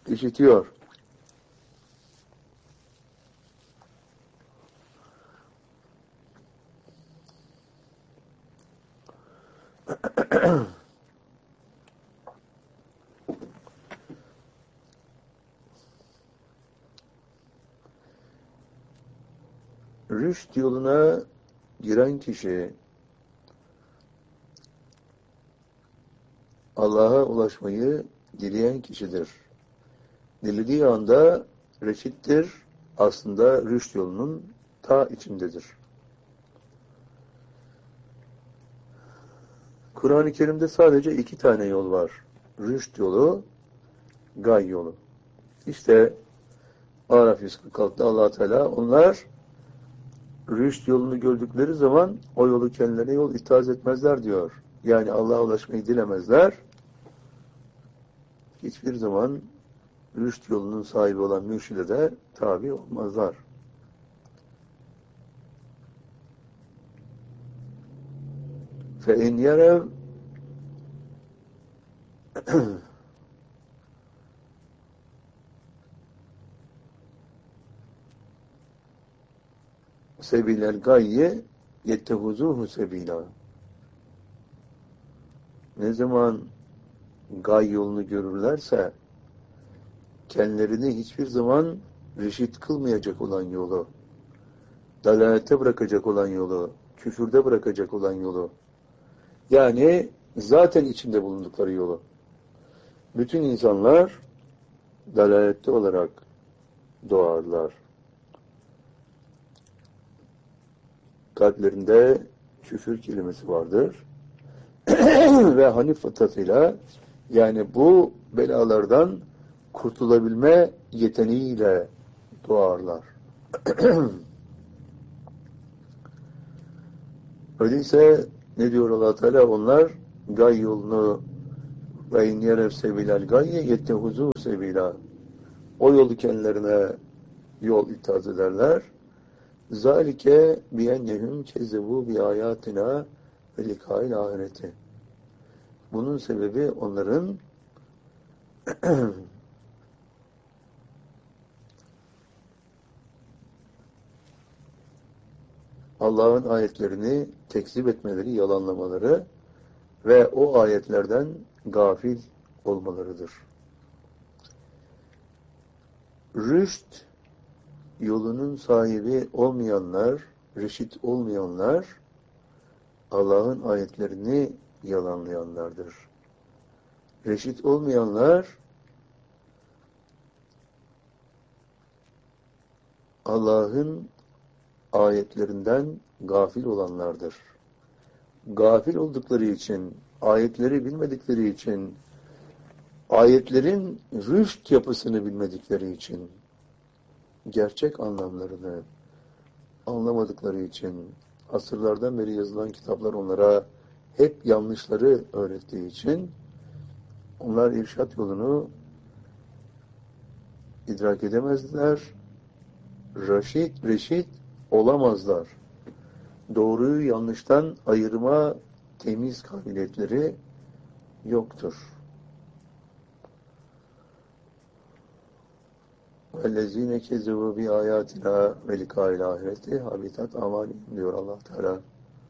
işitiyor. Rüşt yoluna giren kişi Allah'a ulaşmayı dileyen kişidir. Dilediği anda reşittir, aslında rüşt yolunun ta içindedir. Kur'an-ı Kerim'de sadece 2 tane yol var. Rüşt yolu, gay yolu. İşte Araf 146'da Allah Teala onlar rüşt yolunu gördükleri zaman o yolu kendilerine yol ithaz etmezler diyor. Yani Allah'a ulaşmayı dilemezler. Hiçbir zaman rüşt yolunun sahibi olan mürşide de tabi olmazlar. فَاِنْ يَرَوْ sebilel gayye yettehuzuhu sebila. Ne zaman gay yolunu görürlerse kendilerini hiçbir zaman reşit kılmayacak olan yolu, dalalete bırakacak olan yolu, küfürde bırakacak olan yolu, yani zaten içinde bulundukları yolu. Bütün insanlar dalalette olarak doğarlar. Kalplerinde küfür kelimesi vardır. Ve Hanif fıtratıyla, yani bu belalardan kurtulabilme yeteneğiyle doğarlar. Öyleyse ne diyor Allah Teala? Onlar gay yolunu ve in yerev sebilel gayye yettehuzu sebila. O yolu kendilerine yol ithaz ederler. Zalike biyennehum kezzebu bi ayatina ve likail ahireti. Bunun sebebi onların Allah'ın ayetlerini tekzip etmeleri, yalanlamaları ve o ayetlerden gafil olmalarıdır. Rüşt yolunun sahibi olmayanlar, reşit olmayanlar Allah'ın ayetlerini yalanlayanlardır. Reşit olmayanlar Allah'ın ayetlerinden gafil olanlardır. Gafil oldukları için, ayetleri bilmedikleri için, ayetlerin rüşt yapısını bilmedikleri için, gerçek anlamlarını anlamadıkları için, asırlardan beri yazılan kitaplar onlara hep yanlışları öğrettiği için, onlar irşat yolunu idrak edemezler, reşit olamazlar. Doğruyu yanlıştan ayırma temiz kabiliyetleri yoktur. وَالَّذ۪ينَ كَذَّبُوا بِآيَاتِنَا وَلِقَاءِ الْآخِرَةِ habitat amalihim diyor Allah Teala.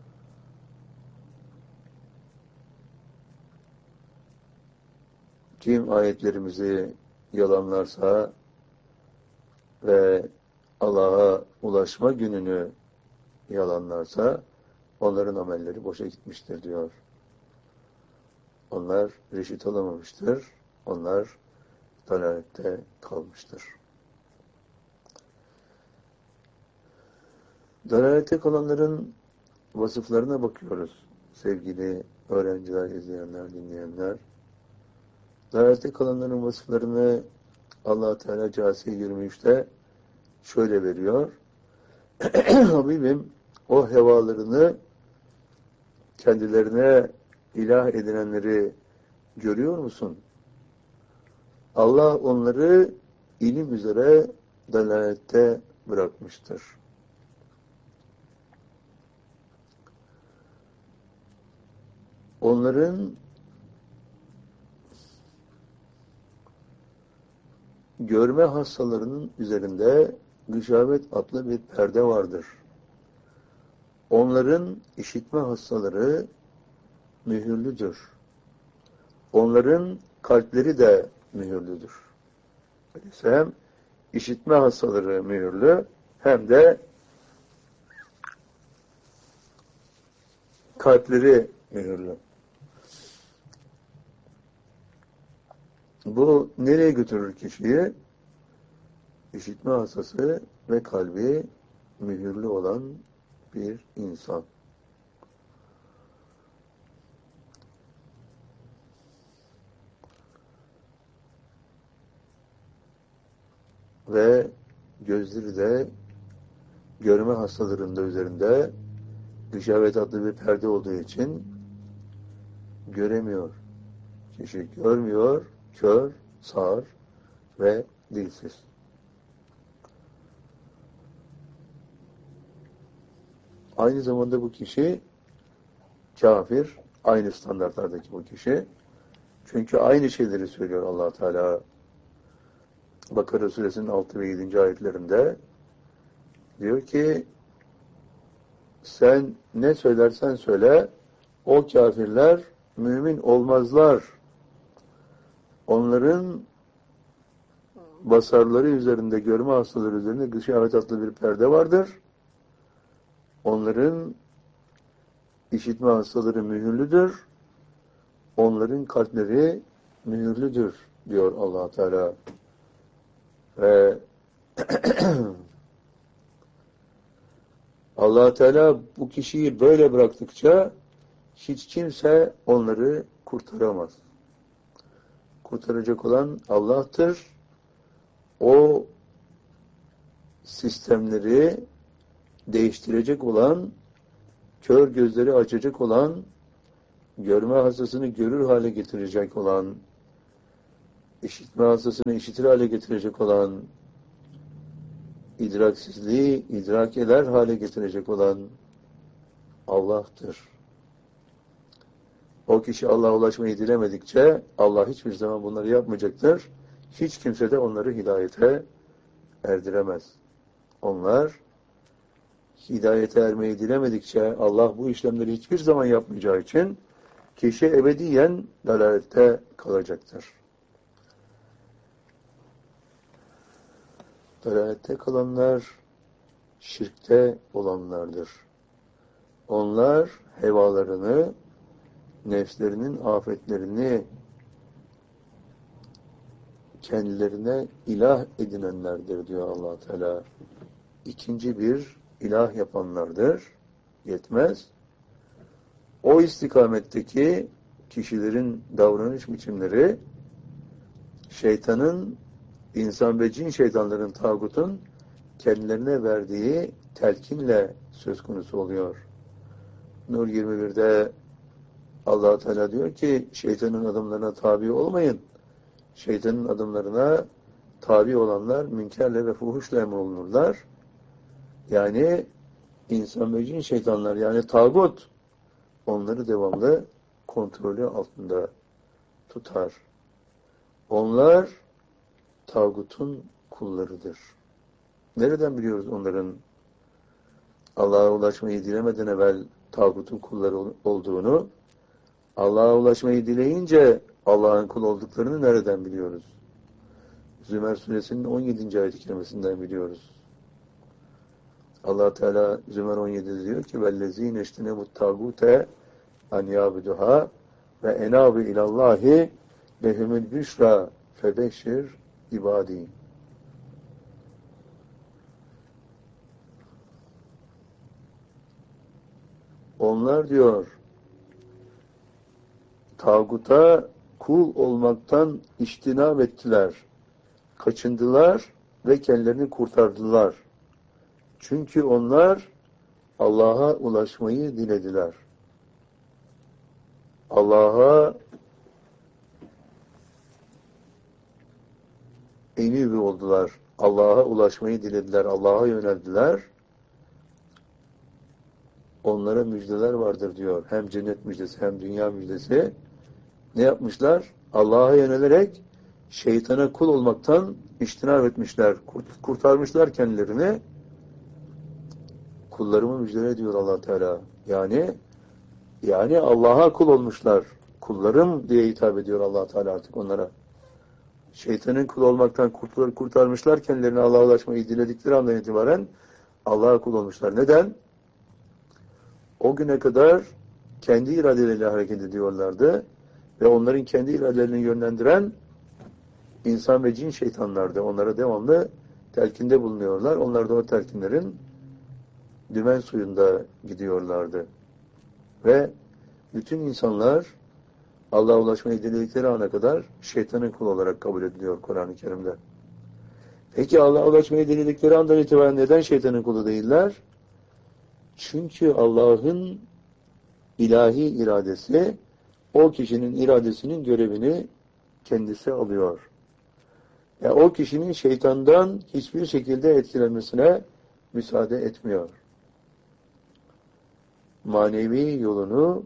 Kim ayetlerimizi yalanlarsa ve Allah'a ulaşma gününü yalanlarsa onların amelleri boşa gitmiştir diyor. Onlar reşit olamamıştır. Onlar dalalette kalmıştır. Dalalette kalanların vasıflarına bakıyoruz. Sevgili öğrenciler, izleyenler, dinleyenler. Dalalette kalanların vasıflarını Allah Teala Câsiye 23'te şöyle veriyor. Habibim, o hevalarını kendilerine ilah edinenleri görüyor musun? Allah onları ilim üzere dalalette bırakmıştır. Onların görme hastalarının üzerinde gışavet adlı bir perde vardır. Onların işitme hastaları mühürlüdür. Onların kalpleri de mühürlüdür. Öyleyse hem işitme hastaları mühürlü hem de kalpleri mühürlü. Bu nereye götürür kişiyi? İşitme hastası ve kalbi mühürlü olan bir insan. Ve gözleri de görme hastalarında üzerinde gışavet adlı bir perde olduğu için göremiyor. Kişi görmüyor, kör, sağır ve dilsiz. Aynı zamanda bu kişi kafir, aynı standartlardaki bu kişi. Çünkü aynı şeyleri söylüyor Allah Teala. Bakara suresinin 6 ve 7. ayetlerinde diyor ki sen ne söylersen söyle o kafirler mümin olmazlar. Onların basarları üzerinde, görme hastaları üzerinde gışavet adlı bir perde vardır. Onların işitme hastaları mühürlüdür. Onların kalpleri mühürlüdür diyor Allah Teala. Ve Allah Teala bu kişiyi böyle bıraktıkça hiç kimse onları kurtaramaz. Kurtaracak olan Allah'tır. O sistemleri değiştirecek olan, kör gözleri açacak olan, görme hastasını görür hale getirecek olan, işitme hastasını işitir hale getirecek olan, idraksizliği idrak eder hale getirecek olan Allah'tır. O kişi Allah'a ulaşmayı dilemedikçe Allah hiçbir zaman bunları yapmayacaktır. Hiç kimse de onları hidayete erdiremez. Onlar hidayete ermeyi dilemedikçe Allah bu işlemleri hiçbir zaman yapmayacağı için kişi ebediyen dalalette kalacaktır. Dalalette kalanlar şirkte olanlardır. Onlar hevalarını, nefslerinin afetlerini kendilerine ilah edinenlerdir diyor Allah Teala. İkinci bir ilah yapanlardır. Yetmez. O istikametteki kişilerin davranış biçimleri şeytanın, insan ve cin şeytanların, tağutun kendilerine verdiği telkinle söz konusu oluyor. Nur 21'de Allah Teala diyor ki şeytanın adımlarına tabi olmayın. Şeytanın adımlarına tabi olanlar münkerle ve fuhuşla emrolunurlar. Yani insan ve cin şeytanlar, yani tağut onları devamlı kontrolü altında tutar. Onlar tağutun kullarıdır. Nereden biliyoruz onların Allah'a ulaşmayı dilemeden evvel tağutun kulları olduğunu? Allah'a ulaşmayı dileyince Allah'ın kul olduklarını nereden biliyoruz? Zümer suresinin 17. ayet-i kerimesinden biliyoruz. Allah Teala Zümer 17'de diyor ki vellezîne iştenebut tâgûte an yâbuduhâ ve enâbu ilallâhi lehumul büşrâ febeşşir ibâdî. Onlar diyor tağuta kul olmaktan içtinab ettiler, kaçındılar ve kendilerini kurtardılar. Çünkü onlar Allah'a ulaşmayı dilediler. Allah'a enîb oldular. Allah'a ulaşmayı dilediler. Allah'a yöneldiler. Onlara müjdeler vardır diyor. Hem cennet müjdesi hem dünya müjdesi. Ne yapmışlar? Allah'a yönelerek şeytana kul olmaktan içtinab etmişler. Kurtarmışlar kendilerini. Kullarımı müjdele ediyor Allah Teala. Yani Allah'a kul olmuşlar. Kullarım diye hitap ediyor Allah Teala artık onlara. Şeytanın kul olmaktan kurtarmışlar kendilerini, Allah'a ulaşmayı diledikleri andan itibaren Allah'a kul olmuşlar. Neden? O güne kadar kendi iradeleriyle hareket ediyorlardı ve onların kendi iradelerini yönlendiren insan ve cin şeytanlardı. Onlara devamlı telkinde bulunuyorlar. Onlar da o telkinlerin dümen suyunda gidiyorlardı. Ve bütün insanlar Allah'a ulaşmayı diledikleri ana kadar şeytanın kulu olarak kabul ediliyor Kur'an-ı Kerim'de. Peki Allah'a ulaşmayı diledikleri andan itibaren neden şeytanın kulu değiller? Çünkü Allah'ın ilahi iradesi o kişinin iradesinin görevini kendisi alıyor. O kişinin şeytandan hiçbir şekilde etkilenmesine müsaade etmiyor. Manevi yolunu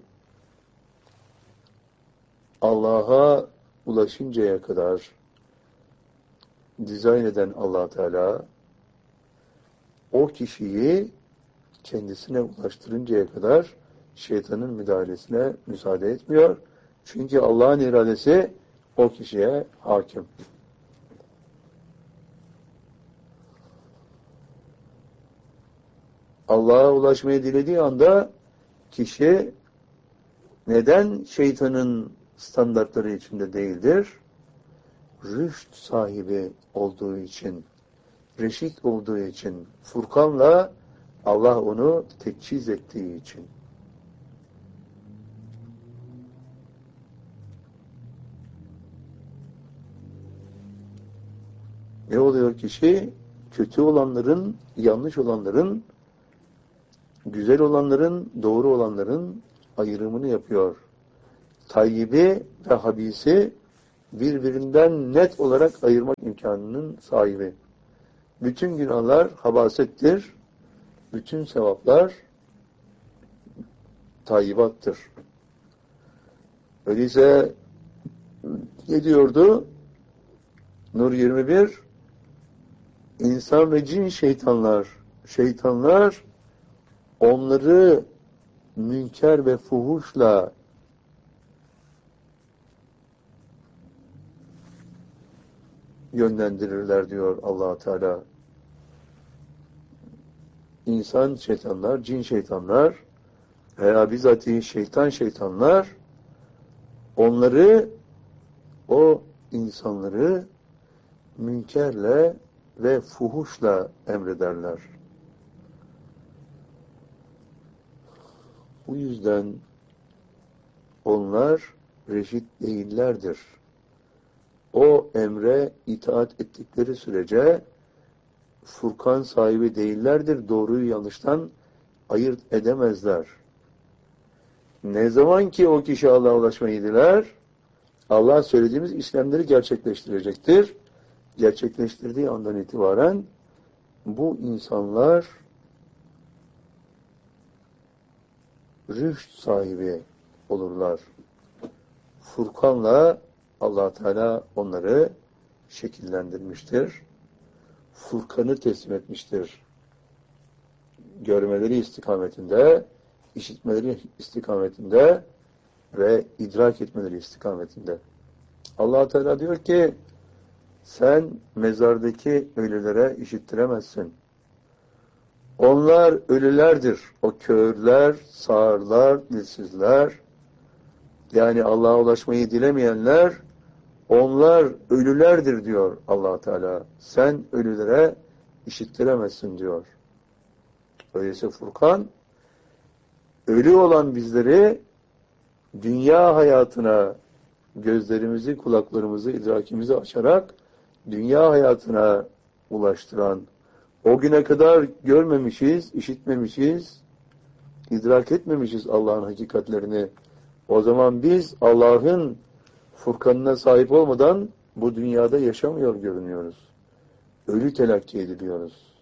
Allah'a ulaşıncaya kadar dizayn eden Allah Teala o kişiyi kendisine ulaştırıncaya kadar şeytanın müdahalesine müsaade etmiyor. Çünkü Allah'ın iradesi o kişiye hakim. Allah'a ulaşmayı dilediği anda kişi neden şeytanın standartları içinde değildir? Rüşt sahibi olduğu için, reşit olduğu için, Furkan'la Allah onu teçhiz ettiği için. Ne oluyor kişi? Kötü olanların, yanlış olanların, güzel olanların, doğru olanların ayrımını yapıyor. Tayyibi ve habisi birbirinden net olarak ayırmak imkanının sahibi. Bütün günahlar habasettir. Bütün sevaplar tayyibattır. Öyleyse ne diyordu? Nur 21 İnsan ve cin şeytanlar onları münker ve fuhuşla yönlendirirler diyor Allah Teala. İnsan şeytanlar, cin şeytanlar veya bizatihi şeytanlar o insanları münkerle ve fuhuşla emrederler. Bu yüzden onlar reşit değillerdir. O emre itaat ettikleri sürece Furkan sahibi değillerdir. Doğruyu yanlıştan ayırt edemezler. Ne zaman ki o kişi Allah'a ulaşmayı diler, Allah söylediğimiz işlemleri gerçekleştirecektir. Gerçekleştirdiği andan itibaren bu insanlar rüşt sahibi olurlar. Furkan'la Allah Teala onları şekillendirmiştir. Furkan'ı teslim etmiştir. Görmeleri istikametinde, işitmeleri istikametinde ve idrak etmeleri istikametinde. Allah Teala diyor ki sen mezardaki ölülere işittiremezsin. Onlar ölülerdir. O körler, sağırlar, dilsizler, yani Allah'a ulaşmayı dilemeyenler, onlar ölülerdir diyor Allah Teala. Sen ölülere işittiremezsin diyor. Öyleyse Furkan, ölü olan bizleri dünya hayatına gözlerimizi, kulaklarımızı, idrakimizi açarak dünya hayatına ulaştıran, o güne kadar görmemişiz, işitmemişiz, idrak etmemişiz Allah'ın hakikatlerini. O zaman biz Allah'ın Furkan'ına sahip olmadan bu dünyada yaşamıyor görünüyoruz. Ölü telakki ediliyoruz.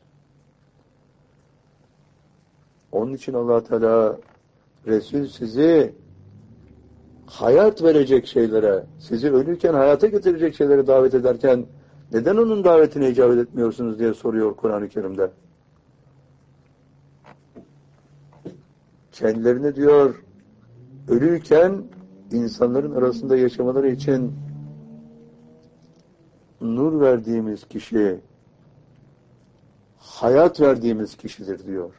Onun için Allah Teala Resul sizi hayat verecek şeylere, sizi ölürken hayata getirecek şeylere davet ederken neden onun davetine icabet etmiyorsunuz diye soruyor Kur'an-ı Kerim'de. Kendilerini diyor ölürken insanların arasında yaşamaları için nur verdiğimiz kişi, hayat verdiğimiz kişidir diyor.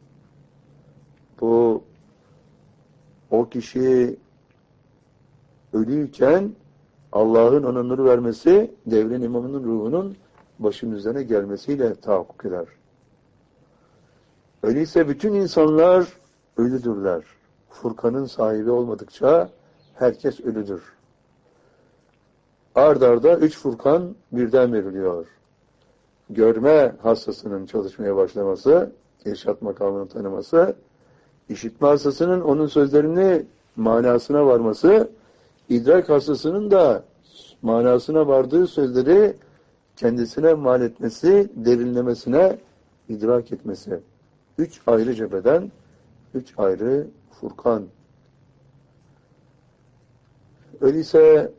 O kişi ölüyken Allah'ın ona nur vermesi, devrin imamının ruhunun başının üzerine gelmesiyle tahakkuk eder. Öyleyse bütün insanlar ölüdürler. Furkanın sahibi olmadıkça herkes ölüdür. Ard arda 3 Furkan birden veriliyor. Görme hassasının çalışmaya başlaması, irşat makamını tanıması, işitme hassasının onun sözlerini manasına varması, idrak hassasının da manasına vardığı sözleri kendisine mal etmesi, derinlemesine idrak etmesi. 3 ayrı cepheden, 3 ayrı Furkan. Öyleyse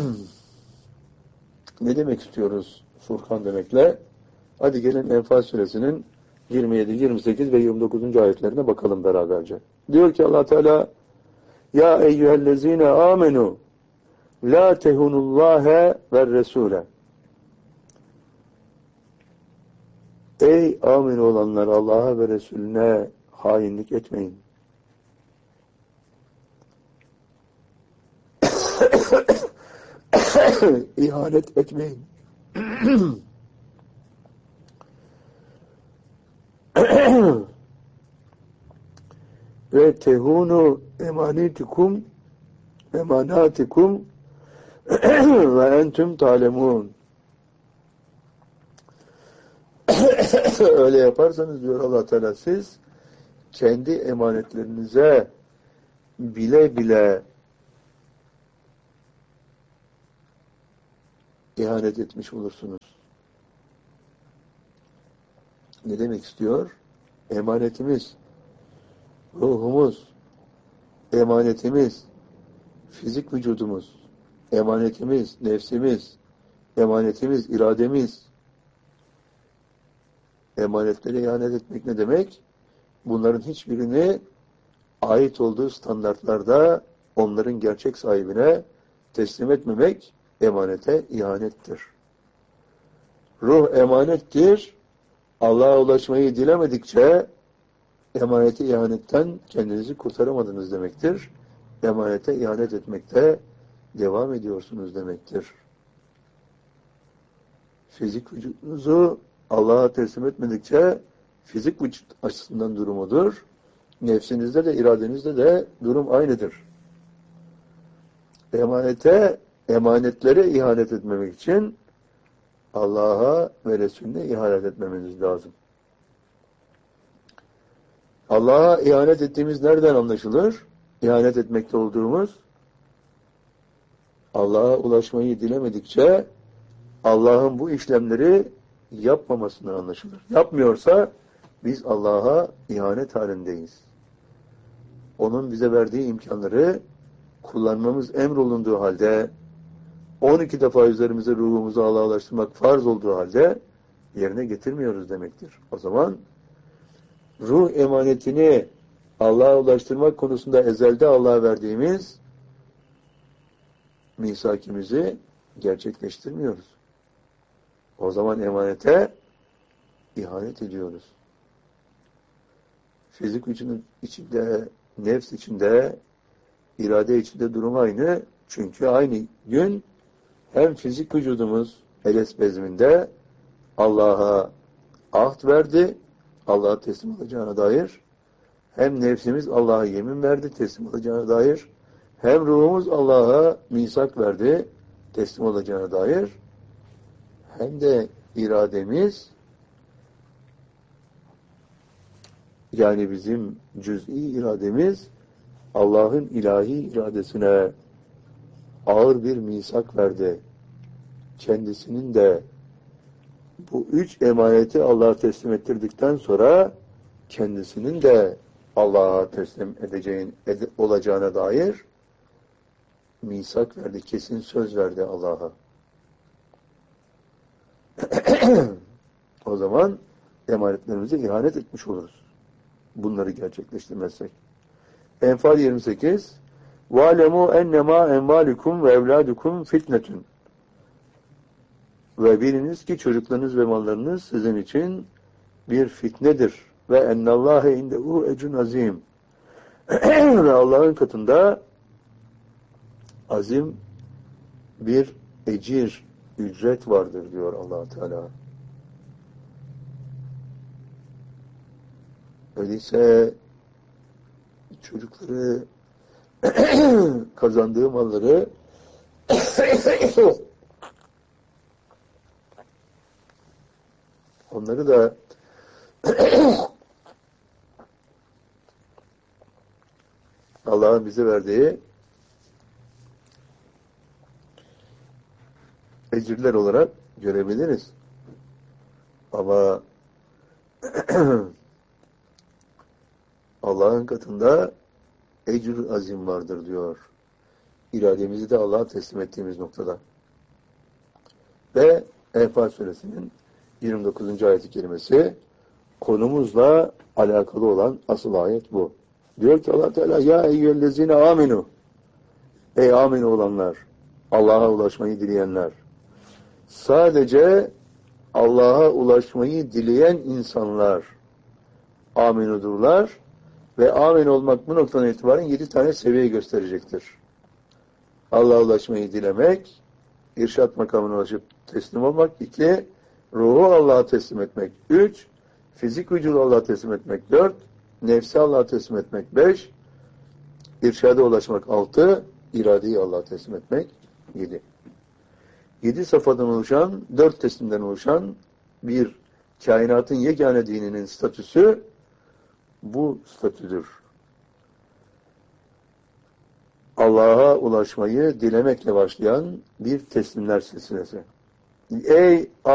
ne demek istiyoruz Furkan demekle? Hadi gelin Enfal suresinin 27, 28 ve 29. ayetlerine bakalım beraberce. Diyor ki Allah Teala: Ya eyyühellezine amenu la tehunullâhe ve resûle. Ey amin olanlar, Allah'a ve Resulüne hainlik etmeyin. İhanet etmeyin. Ve tehunu emanatikum ve entüm talemun. Öyle yaparsanız diyor Allah Teala, siz kendi emanetlerinize bile bile ihanet etmiş olursunuz. Ne demek istiyor? Emanetimiz, ruhumuz, emanetimiz, fizik vücudumuz, emanetimiz, nefsimiz, emanetimiz, irademiz. Emanetlere ihanet etmek ne demek? Bunların hiçbirini ait olduğu standartlarda onların gerçek sahibine teslim etmemek emanete ihanettir. Ruh emanettir. Allah'a ulaşmayı dilemedikçe emanete ihanetten kendinizi kurtaramadınız demektir. Emanete ihanet etmekte devam ediyorsunuz demektir. Fizik vücudunuzu Allah'a teslim etmedikçe fizik vücut açısından durumudur. Nefsinizde de iradenizde de durum aynıdır. Emanetlere ihanet etmemek için Allah'a ve Resulüne ihanet etmemeniz lazım. Allah'a ihanet ettiğimiz nereden anlaşılır? İhanet etmekte olduğumuz, Allah'a ulaşmayı dilemedikçe Allah'ın bu işlemleri yapmamasından anlaşılır. Yapmıyorsa biz Allah'a ihanet halindeyiz. Onun bize verdiği imkanları kullanmamız emrolunduğu halde, 12 defa üzerimize ruhumuzu Allah'a ulaştırmak farz olduğu halde yerine getirmiyoruz demektir. O zaman ruh emanetini Allah'a ulaştırmak konusunda ezelde Allah'a verdiğimiz misakimizi gerçekleştirmiyoruz. O zaman emanete ihanet ediyoruz. Fizik vücudun içinde, nefs içinde, irade içinde durum aynı. Çünkü aynı gün hem fizik vücudumuz Eles bezminde Allah'a ahd verdi, Allah'a teslim olacağına dair, hem nefsimiz Allah'a yemin verdi, teslim olacağına dair, hem ruhumuz Allah'a misak verdi, teslim olacağına dair, hem de irademiz, yani bizim cüz'i irademiz Allah'ın ilahi iradesine ağır bir misak verdi. Kendisinin de bu 3 emaneti Allah'a teslim ettirdikten sonra kendisinin de Allah'a teslim olacağına dair misak verdi, kesin söz verdi Allah'a. O zaman emanetlerimize ihanet etmiş oluruz. Bunları gerçekleştirmezsek. Enfal 28 وَعْلَمُوا اَنَّمَا اَنْوَالُكُمْ وَاَوْلَادُكُمْ fitnetun. Ve biliniz ki çocuklarınız ve mallarınız sizin için bir fitnedir. Ve ennallâhe indehu ecrun azim. Ve Allah'ın katında azim bir ecir, ücret vardır diyor Allah Teala. Öyleyse çocukları kazandığı malları onları da Allah'ın bize verdiği ecirler olarak görebiliriz. Ama Allah'ın katında ecr azim vardır diyor. İrademizi de Allah'a teslim ettiğimiz noktada. Ve Enfal Suresinin 29. ayet-i kerimesi konumuzla alakalı olan asıl ayet bu. Diyor ki Allah Teala ya eyyühellezine aminu. Ey amin olanlar, Allah'a ulaşmayı dileyenler. Sadece Allah'a ulaşmayı dileyen insanlar aminudurlar ve amin olmak bu noktadan itibaren 7 tane seviye gösterecektir. Allah'a ulaşmayı dilemek, irşat makamına ulaşıp teslim olmak. 2, ruhu Allah'a teslim etmek. 3, fizik vücudu Allah'a teslim etmek. 4, nefsi Allah'a teslim etmek. 5, irşada ulaşmak. 6, iradeyi Allah'a teslim etmek. 7. 7 safhadan oluşan, 4 teslimden oluşan bir kainatın yegane dininin statüsü bu statüdür. Allah'a ulaşmayı dilemekle başlayan bir teslimler silsilesi. Ey